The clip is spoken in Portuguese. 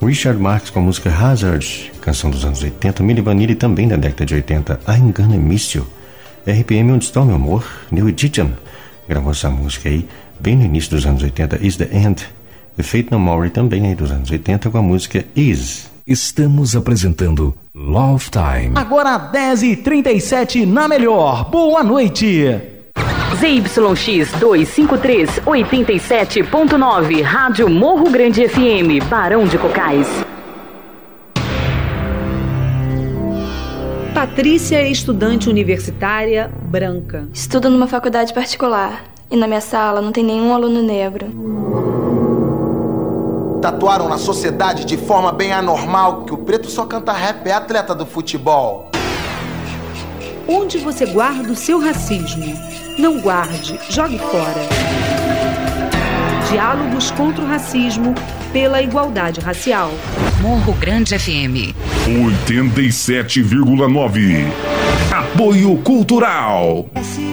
Richard Marx com a música Hazard, canção dos anos 80, Milli Vanilli também da década de 80, I'm Gonna Miss You. RPM, Onde Está o Meu Amor, New Edition, gravou essa música aí bem no início dos anos 80, Is The End. The Fate No More também aí dos anos 80 com a música Is. Estamos apresentando Love Time. Agora 10h37 na Melhor. Boa noite. ZYX 253, 87.9, Rádio Morro Grande FM, Barão de Cocais. Patrícia é estudante universitária branca. Estudo numa faculdade particular e na minha sala não tem nenhum aluno negro. Tatuaram na sociedade de forma bem anormal que o preto só canta rap, é atleta do futebol. Onde você guarda o seu racismo? Não guarde, jogue fora. Diálogos contra o racismo pela igualdade racial. Morro Grande FM 87,9. Apoio Cultural.